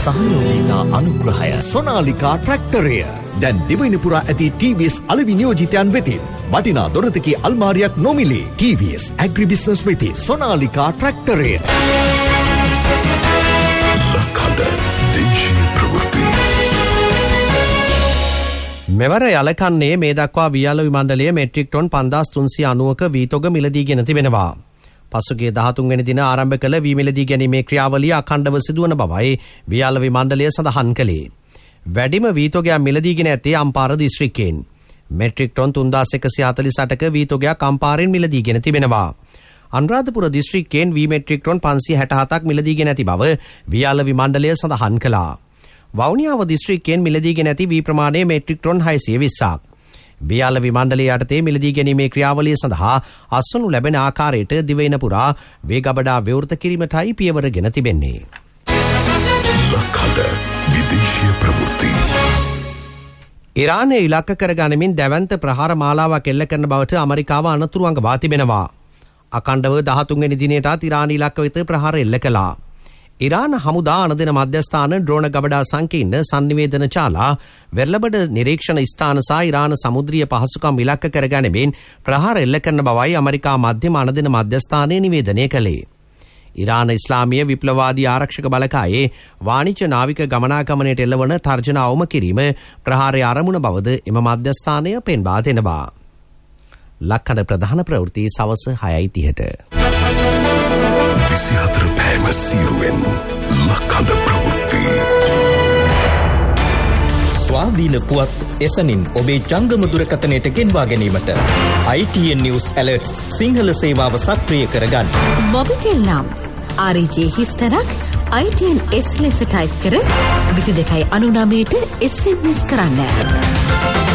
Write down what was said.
සහයෝගිතා අනුග්‍රහය සොනාලිකා ට්‍රැක්ටරය දැන් දිවයිනපුරා ඇති TVS අලෙවි නියෝජිතයන් වෙතින් වටිනා දොරතකි අල්මාරියක් නොමිලේ. TVS ඇග්‍රිබිස්නස් වෙතින් සොනාලිකා ට්‍රැක්ටරය. ලක්හඬ දේශීය ප්‍රවෘත්ති. මෙවර යලකන්නේ මේ දක්වා වියල විමණ්ඩලය මෙට්‍රික් ටොන් 5390ක වීතොග මිලදී ගෙන තිබෙනවා. පසුගිය 13 වෙනි දින ආරම්භ කළ වී මිලදී ගැනීමේ ක්‍රියාවලිය අඛණ්ඩව සිදුවන බවයි වියල විමණ්ඩලය සඳහන් කළේ. වැඩිම වීතොගයක් මිලදීගෙන ඇත්තේ අම්පාර දිස්ත්‍රික්කයෙන්. මෙට්‍රික් ටොන් 3148ක වීතොගයක් අම්පාරෙන් මිලදීගෙන තිබෙනවා. අනුරාධපුර දිස්ත්‍රික්කයෙන් වී මෙට්‍රික් ටොන් 567ක් මිලදීගෙන ඇති බව වියල විමණ්ඩලය සඳහන් කළා. වවුනියාව දිස්ත්‍රික්කයෙන් මිලදීගෙන ඇති වී ප්‍රමාණය මෙට්‍රික් ටොන් 620ක්. වියාල විමණ්ඩලය යටතේ මිලදී ගැනීමේ ක්‍රියාවලිය සඳහා අස්වනු ලැබෙන ආකාරයට දිවයින පුරා වේගබඩා විවෘත කිරීමටයි පියවරගෙන තිබෙන්නේ. ලක්හඬ විදේශීය ප්‍රවෘත්ති. ඉරානය ඉලක්ක කරගනිමින් දැවන්ත ප්‍රහාර මාලාවක් එල්ල කරන බවට ඇමරිකාව අනතුරු අඟවා තිබෙනවා. අඛණ්ඩව 13 වෙනි දිනේටත් ඉරාන ඉලක්ක වෙත ප්‍රහාර එල්ල කළා. ඉරාන හමුදා අනදින මධ්‍යස්ථාන ඩ්‍රෝන ගබඩා සංකීර්ණ සංනිවේදන ශාලා වෙරළබඩ නිරීක්ෂණ ස්ථාන සහ ඉරාන සමුද්‍රීය පහසුකම් ඉලක්ක කරගැනීමෙන් ප්‍රහාර එල්ල කරන බවයි ඇමරිකා මධ්‍යම අනදින මධ්‍යස්ථානය නිවේදනය කළේ. ඉරාන ඉස්ලාමීය විප්ලවාදී ආරක්ෂක බලකායේ වාණිජ්‍ය නාවික ගමනාගමනයට එල්ලවන තර්ජන අවම කිරීම ප්‍රහාරයේ ආරමුණ බවද එම මධ්‍යස්ථානය පෙන්වා දෙනවා. ලක්හඬ ප්‍රධාන ප්‍රවෘත්ති සවස 6:30ට. 24 පෑම සීරුවෙන් ලක්හඬ ප්‍රවෘත්ති. ස්වාධීන පුවත් එසනින් ඔබේ ජංගම දුරකථනයට ගෙන්වා ගැනීමට ITN News Alerts සිංහල සේවාව සක්‍රිය කරගන්න. මොබිටෙල් නම් RJ හිස්තරක් ITN S ලෙස ටයිප් කර 2299ට SMS කරන්න.